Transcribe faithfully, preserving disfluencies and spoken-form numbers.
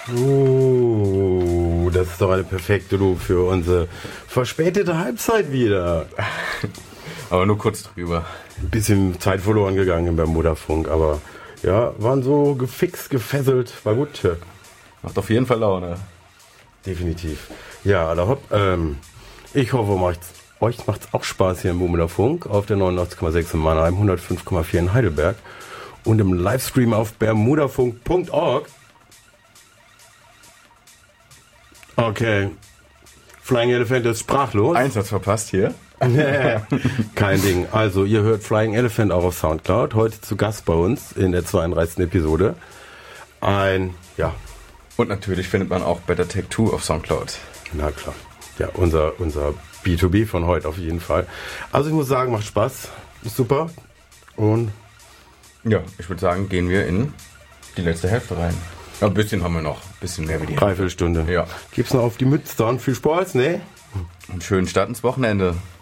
Oh, das ist doch eine perfekte Lob für unsere verspätete Halbzeit wieder. Aber nur kurz drüber. Ein bisschen Zeit verloren gegangen im Bermuda-Funk, aber ja, waren so gefixt, gefesselt, war gut. Macht auf jeden Fall Laune. Definitiv. Ja, aller hopp. Ähm, ich hoffe, macht's, euch macht es auch Spaß hier im Bermuda-Funk auf der neunundachtzig Komma sechs in Mannheim, hundertfünf Komma vier in Heidelberg und im Livestream auf bermudafunk punkt org. Okay. Flying Elephant ist sprachlos. Einsatz verpasst hier. Kein Ding. Also, ihr hört Flying Elephant auch auf Soundcloud. Heute zu Gast bei uns in der zweiunddreißigsten Episode. Ein, ja. Und natürlich findet man auch Better Take Two auf Soundcloud. Na klar. Ja, unser, unser B zwei B von heute auf jeden Fall. Also, ich muss sagen, macht Spaß. Ist super. Und ja, ich würde sagen, gehen wir in die letzte Hälfte rein. Ja, ein bisschen haben wir noch. Ein bisschen mehr wie die Dreiviertelstunde. Ja. Gibt's noch auf die Mütze dann? Viel Spaß, ne? Einen schönen Start ins Wochenende.